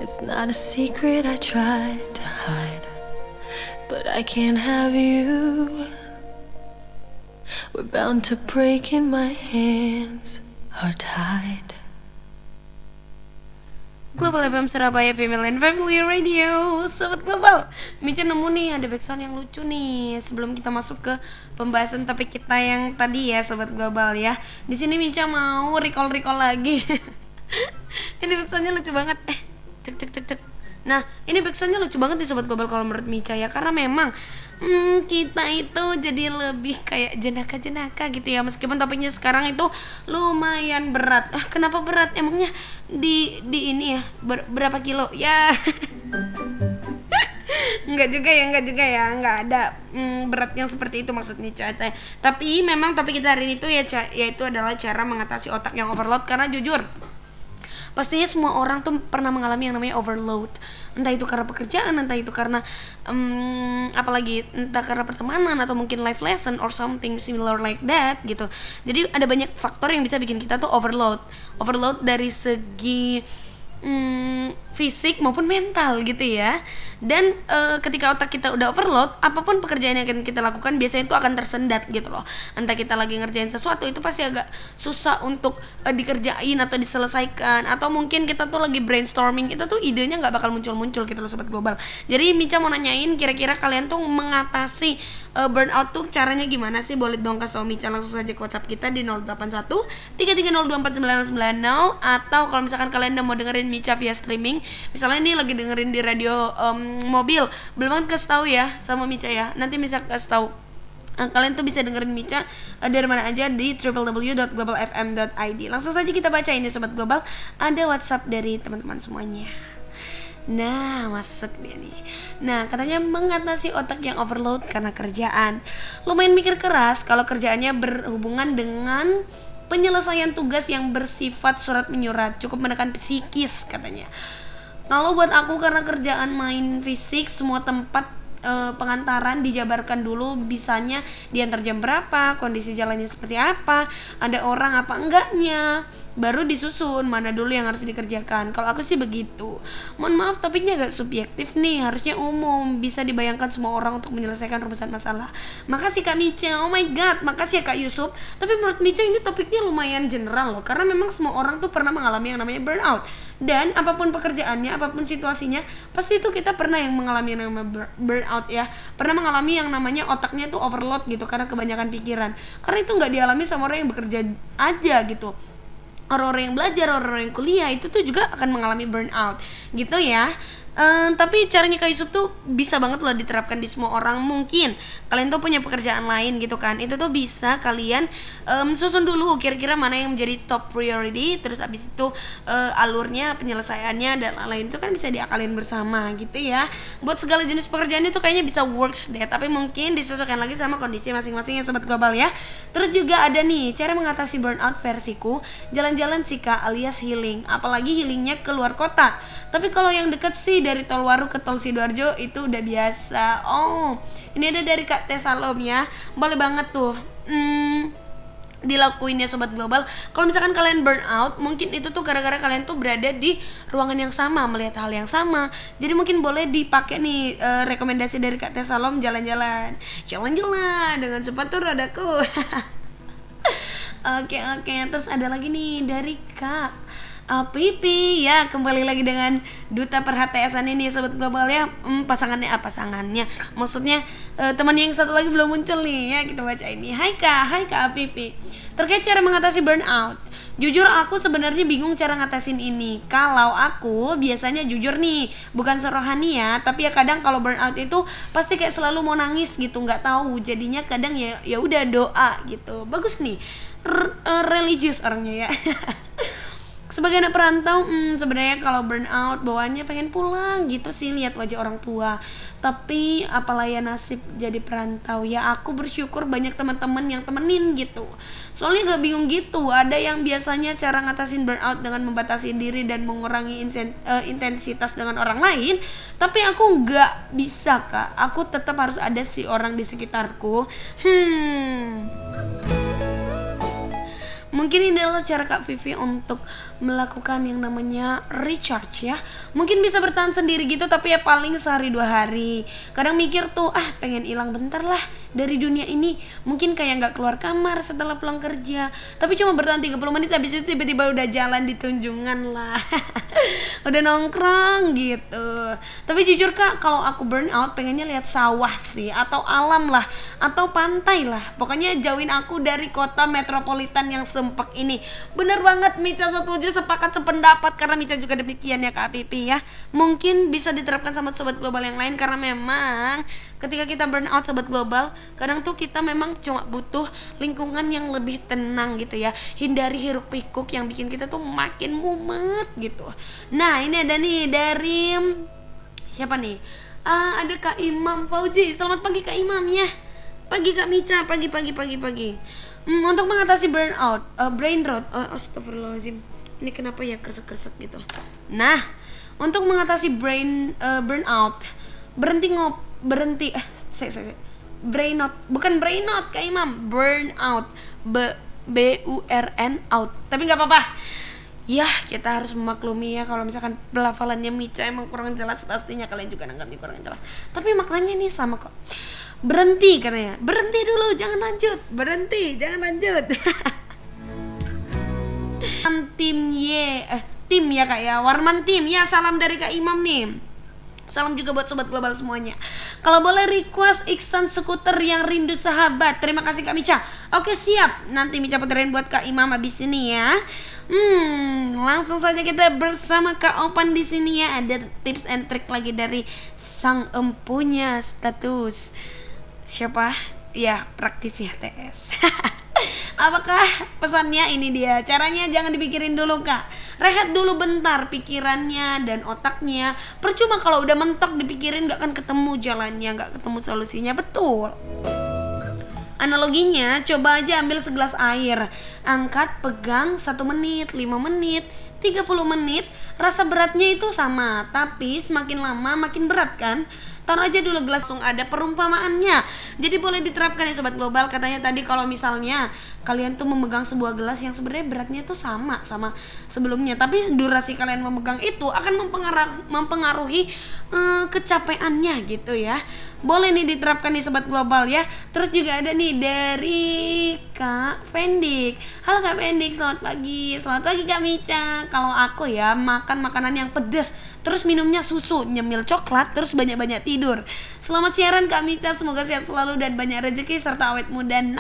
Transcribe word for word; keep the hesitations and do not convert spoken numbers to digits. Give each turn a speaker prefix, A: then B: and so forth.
A: It's not a secret I tried to hide, but I can't have you. We're bound to break and my hands are tied.
B: Global F M Surabaya Family and Family Radio. Sobat Global, Mica nemu nih ada backsound yang lucu nih. Sebelum kita masuk ke pembahasan topik kita yang tadi ya, Sobat Global ya. Di sini Mica mau recall-recall lagi. Ini backsoundnya lucu banget. Eh, cek cek cek cek. Nah, ini backsoundnya lucu banget nih Sobat Global kalau menurut Mica ya. Karena memang hmm, kita itu jadi lebih kayak jenaka-jenaka gitu ya. Meskipun topiknya sekarang itu lumayan berat. Ah, kenapa berat? Emangnya di di ini ya ber, berapa kilo? Ya. Enggak juga ya, enggak juga ya, enggak ada mm, berat yang seperti itu maksudnya Ca. Tapi memang topik kita hari ini tuh ya Ca, yaitu adalah cara mengatasi otak yang overload. Karena jujur, pastinya semua orang tuh pernah mengalami yang namanya overload. Entah itu karena pekerjaan, entah itu karena um, apalagi entah karena pertemanan atau mungkin life lesson or something similar like that gitu. Jadi ada banyak faktor yang bisa bikin kita tuh overload. Overload dari segi um, fisik maupun mental gitu ya. Dan uh, ketika otak kita udah overload, apapun pekerjaan yang akan kita lakukan biasanya itu akan tersendat gitu loh. Entah kita lagi ngerjain sesuatu itu pasti agak susah untuk uh, dikerjain atau diselesaikan. Atau mungkin kita tuh lagi brainstorming, itu tuh idenya gak bakal muncul-muncul gitu loh Sobat Global. Jadi Mica mau nanyain, kira-kira kalian tuh mengatasi uh, burnout tuh caranya gimana sih? Boleh dong kasih tau Mica langsung saja ke WhatsApp kita di nol delapan satu tiga tiga nol dua empat sembilan nol sembilan nol. Atau kalau misalkan kalian udah mau dengerin Mica via streaming, misalnya ini lagi dengerin di radio um, mobil, belum banget kasih tahu ya sama Mica ya. Nanti Mica kasih tahu. Uh, kalian tuh bisa dengerin Mica uh, dari mana aja di w w w dot global f m dot i d. Langsung saja kita baca ini Sobat Global. Ada WhatsApp dari teman-teman semuanya. Nah, masuk dia nih. Nah, katanya mengatasi otak yang overload karena kerjaan. Lumayan mikir keras kalau kerjaannya berhubungan dengan penyelesaian tugas yang bersifat surat menyurat, cukup menekan psikis katanya. Kalau buat aku karena kerjaan main fisik, semua tempat e, pengantaran dijabarkan dulu, bisanya diantar jam berapa, kondisi jalannya seperti apa, ada orang apa enggaknya, baru disusun mana dulu yang harus dikerjakan. Kalau aku sih begitu. Mohon maaf topiknya agak subjektif nih, harusnya umum, bisa dibayangkan semua orang untuk menyelesaikan rumusan masalah. Makasih Kak Mica. Oh my god, makasih ya Kak Yusuf. Tapi menurut Mica ini topiknya lumayan general loh, karena memang semua orang tuh pernah mengalami yang namanya burnout. Dan apapun pekerjaannya, apapun situasinya, pasti itu kita pernah yang mengalami yang namanya burnout ya. Pernah mengalami yang namanya otaknya tuh overload gitu karena kebanyakan pikiran. Karena itu nggak dialami sama orang yang bekerja aja gitu. Orang-orang yang belajar, orang-orang yang kuliah itu tuh juga akan mengalami burnout gitu ya. Um, tapi caranya Kak Yusuf tuh bisa banget loh diterapkan di semua orang. Mungkin kalian tuh punya pekerjaan lain gitu kan, itu tuh bisa kalian um, susun dulu kira-kira mana yang menjadi top priority. Terus abis itu uh, alurnya, penyelesaiannya dan lain-lain itu kan bisa diakalin bersama gitu ya. Buat segala jenis pekerjaan itu kayaknya bisa works deh, tapi mungkin disesuaikan lagi sama kondisi masing-masing ya Sobat Global ya. Terus juga ada nih cara mengatasi burnout versiku, jalan-jalan sih Kak, alias healing. Apalagi healingnya keluar kota. Tapi kalau yang deket sih dari Tol Waru ke Tol Sidoarjo itu udah biasa. Oh, ini ada dari Kak Teh Salom ya. Boleh banget tuh hmm, dilakuin ya Sobat Global. Kalau misalkan kalian burnout, mungkin itu tuh gara-gara kalian tuh berada di ruangan yang sama, melihat hal yang sama. Jadi mungkin boleh dipakai nih uh, rekomendasi dari Kak Teh Salom, jalan-jalan. Jalan-jalan dengan sepatu rodaku. Oke oke, terus ada lagi nih dari Kak Uh, Pipi ya, kembali lagi dengan Duta Perhatian ini Sobat Global ya. hmm, Pasangannya apa? Pasangannya maksudnya uh, teman yang satu lagi belum muncul nih ya. Kita baca ini. Hai Kak, hai Kak Pipi. Terkait cara mengatasi burnout, jujur aku sebenarnya bingung cara ngatasin ini. Kalau aku biasanya jujur nih, bukan serohani ya, tapi ya kadang kalau burnout itu pasti kayak selalu mau nangis gitu, nggak tahu. Jadinya kadang ya ya udah doa gitu. Bagus nih, R- uh, religius orangnya ya. Sebagai anak perantau, hmm, sebenarnya kalau burnout bawaannya pengen pulang gitu sih, lihat wajah orang tua. Tapi apalah ya nasib jadi perantau ya. Aku bersyukur banyak teman-teman yang temenin gitu. Soalnya gak bingung gitu. Ada yang biasanya cara ngatasin burnout dengan membatasi diri dan mengurangi insen, uh, intensitas dengan orang lain. Tapi aku gak bisa Kak. Aku tetap harus ada si orang di sekitarku. Hmm Mungkin ini adalah cara Kak Vivi untuk melakukan yang namanya recharge ya. Mungkin bisa bertahan sendiri gitu, tapi ya paling sehari dua hari. Kadang mikir tuh, ah pengen hilang bentar lah dari dunia ini. Mungkin kayak nggak keluar kamar setelah pulang kerja, tapi cuma bertahan tiga puluh menit, habis itu tiba-tiba udah jalan di Tunjungan lah. Udah nongkrong gitu. Tapi jujur Kak, kalau aku burn out pengennya lihat sawah sih, atau alam lah, atau pantai lah. Pokoknya jauhin aku dari kota metropolitan yang sempek ini. Bener banget, Mica setuju, sepakat, sependapat, karena Mica juga demikian ya Kak Pipi ya. Mungkin bisa diterapkan sama sobat global yang lain, karena memang ketika kita burn out sobat global, kadang tuh kita memang cuma butuh lingkungan yang lebih tenang gitu ya. Hindari hiruk pikuk yang bikin kita tuh makin mumet gitu. Nah ini ada nih dari siapa nih? Ah, ada Kak Imam Fauzi. Selamat pagi Kak Imam ya. Pagi Kak Mica, pagi pagi pagi pagi. Hmm, untuk mengatasi burnout, uh, brain rot, uh, astagfirullahaladzim. Ini kenapa ya kresek-kresek gitu. Nah, untuk mengatasi brain uh, burnout, berhenti ngop, berhenti eh saya saya brain out, bukan brain out Kak Imam, burnout, b b u r n out. Tapi nggak apa-apa. Ya, kita harus memaklumi ya kalau misalkan pelafalannya Mica emang kurang jelas, pastinya kalian juga nangkapnya kurang jelas. Tapi maknanya nih sama kok. Berhenti katanya, berhenti dulu, jangan lanjut, berhenti, jangan lanjut. Tim Y, eh, tim ya Kak ya, Warman tim ya, salam dari Kak Imam nih. Salam juga buat sobat global semuanya. Kalau boleh request Iksan Skuter yang rindu sahabat. Terima kasih Kak Mica. Oke siap, nanti Mica puterin buat Kak Imam abis ini ya. Hmm, langsung saja kita bersama Kak Opan di sini ya. Ada tips and trick lagi dari sang empunya status. Siapa? Ya, praktisi H T S. Apakah pesannya? Ini dia. Caranya jangan dipikirin dulu Kak. Rehat dulu bentar pikirannya dan otaknya. Percuma kalau udah mentok dipikirin, gak akan ketemu jalannya, gak ketemu solusinya. Betul. Analoginya, coba aja ambil segelas air, angkat, pegang satu menit, lima menit, tiga puluh menit. Rasa beratnya itu sama, tapi semakin lama makin berat kan. Taruh aja dulu gelas, langsung ada perumpamaannya. Jadi boleh diterapkan ya sobat global. Katanya tadi kalau misalnya kalian tuh memegang sebuah gelas yang sebenarnya beratnya tuh sama sama sebelumnya, tapi durasi kalian memegang itu akan mempengaruhi, mempengaruhi eh, kecapeannya gitu ya. Boleh nih diterapkan nih sobat global ya. Terus juga ada nih dari Kak Fendik. Halo Kak Fendik, selamat pagi. Selamat pagi Kak Mica. Kalau aku ya makan makanan yang pedas, terus minumnya susu, nyemil coklat, terus banyak-banyak tidur. Selamat siaran Kak Mica, semoga sehat selalu dan banyak rezeki serta awet muda.